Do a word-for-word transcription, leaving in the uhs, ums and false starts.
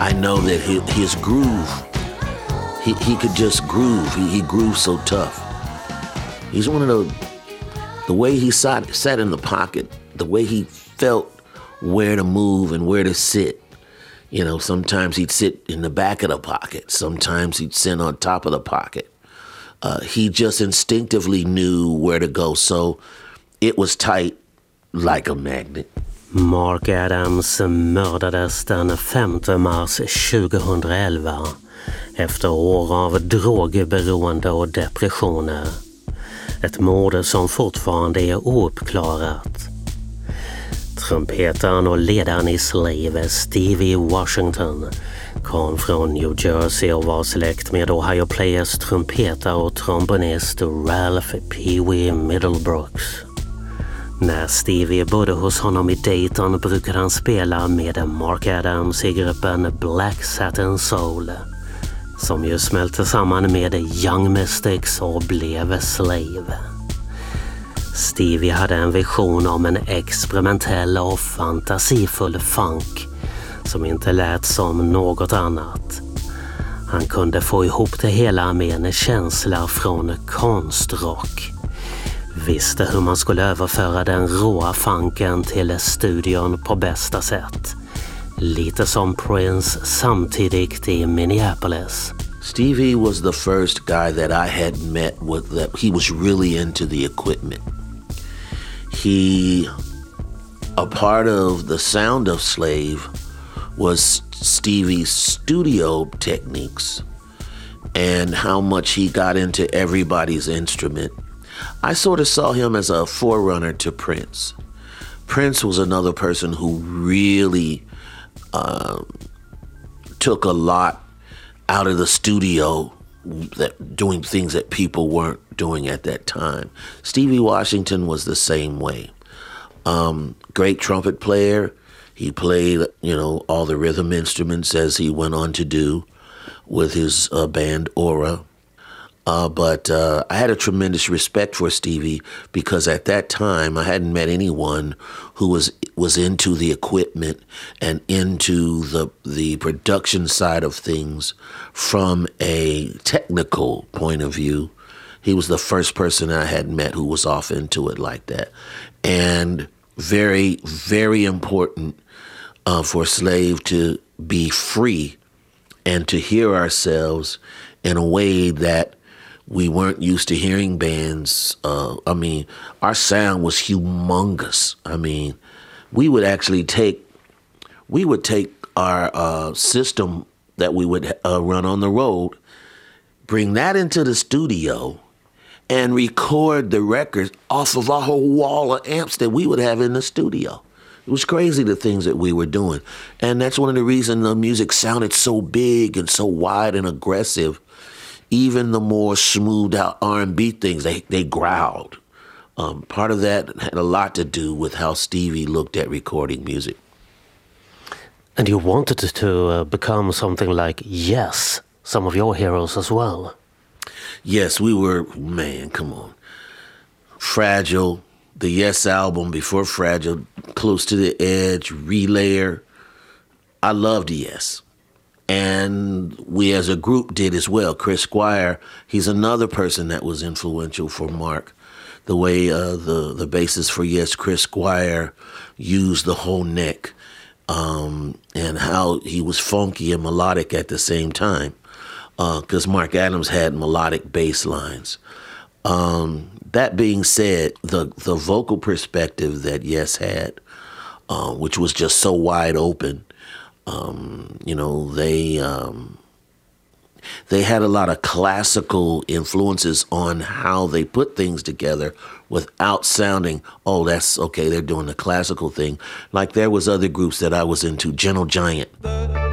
I know that his, his groove, he, he could just groove. He, he grooves so tough. He's one of the, the way he sat, sat in the pocket, the way he felt where to move and where to sit. You know, sometimes he'd sit in the back of the pocket. Sometimes he'd sit on top of the pocket. Uh, he just instinctively knew where to go. So it was tight like a magnet. Mark Adams mördades den femte mars tjugohundraelva efter år av drogberoende och depressioner. Ett mord som fortfarande är ouppklarat. Trumpetaren och ledaren i Slave, Stevie Washington, kom från New Jersey och var släkt med Ohio Players trumpetare och trombonist Ralph Pee Wee Middlebrooks. När Stevie bodde hos honom i Dayton brukade han spela med Mark Adams i gruppen Black Satin Soul, som ju smälte samman med Young Mystics och blev Slave. Stevie hade en vision om en experimentell och fantasifull funk som inte lät som något annat. Han kunde få ihop det hela med en känsla från konstrock. Visste hur man skulle överföra den råa funken till studion på bästa sätt. Lite som Prince samtidigt i Minneapolis. Stevie was the first guy that I had met with that he was really into the equipment. He, a part of the sound of Slave was Stevie's studio techniques and how much he got into everybody's instrument. I sort of saw him as a forerunner to Prince. Prince was another person who really uh, took a lot out of the studio, that doing things that people weren't doing at that time. Stevie Washington was the same way. Um, great trumpet player. He played, you know, all the rhythm instruments as he went on to do with his uh, band Aura. Uh, but uh, I had a tremendous respect for Stevie because at that time I hadn't met anyone who was was into the equipment and into the the production side of things from a technical point of view. He was the first person I had met who was off into it like that. And very, very important uh, for Slave to be free and to hear ourselves in a way that we weren't used to hearing bands. Uh, I mean, our sound was humongous. I mean, we would actually take, we would take our uh, system that we would uh, run on the road, bring that into the studio, and record the records off of our whole wall of amps that we would have in the studio. It was crazy, the things that we were doing. And that's one of the reasons the music sounded so big and so wide and aggressive. Even the more smoothed out R and B things, they, they growled. Um, part of that had a lot to do with how Stevie looked at recording music. And you wanted to uh, become something like Yes, some of your heroes as well. Yes, we were, man, come on. Fragile, the Yes album before Fragile, Close to the Edge, Relayer. I loved Yes. And we as a group did as well. Chris Squire, he's another person that was influential for Mark. The way uh, the, the bassist for Yes, Chris Squire, used the whole neck. Um, and how he was funky and melodic at the same time. Because uh, Mark Adams had melodic bass lines. Um, that being said, the, the vocal perspective that Yes had, uh, which was just so wide open, Um, you know, they um, they had a lot of classical influences on how they put things together without sounding, oh, that's okay, they're doing the classical thing. Like there was other groups that I was into, Gentle Giant.